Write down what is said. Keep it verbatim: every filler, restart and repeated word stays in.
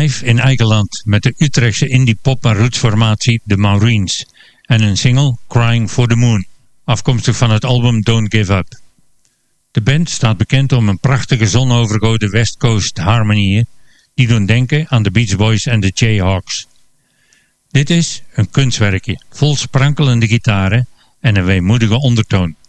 Live in eigen land met de Utrechtse indie pop en rootsformatie The Maureen's en een single Crying for the Moon, afkomstig van het album Don't Give Up. De band staat bekend om een prachtige zonovergoten West Coast harmonieën die doen denken aan de Beach Boys en de Jayhawks. Dit is een kunstwerkje, vol sprankelende gitaren en een weemoedige ondertoon.